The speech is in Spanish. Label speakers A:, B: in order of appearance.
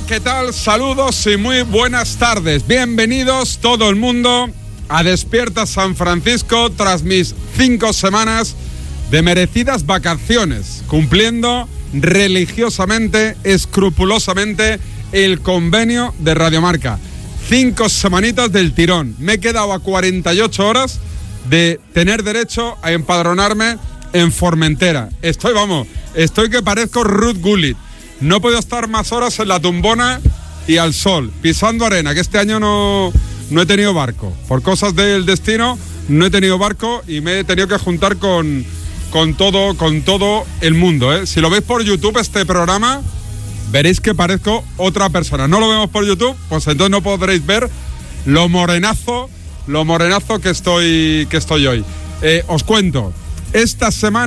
A: ¿qué tal? Saludos y muy buenas tardes. Bienvenidos todo el mundo a Despierta San Francisco tras mis 5 semanas de merecidas vacaciones, cumpliendo religiosamente, escrupulosamente el convenio de Radiomarca. 5 semanitas del tirón. Me he quedado a 48 horas de tener derecho a empadronarme en Formentera. Estoy que parezco Ruth Gullit. No he podido estar más horas en la tumbona y al sol, pisando arena, que este año no he tenido barco. Por cosas del destino, no he tenido barco y me he tenido que juntar con todo el mundo, ¿eh? Si lo veis por YouTube, este programa, veréis que parezco otra persona. No lo vemos por YouTube, pues entonces no podréis ver lo morenazo que estoy hoy. Os cuento, esta semana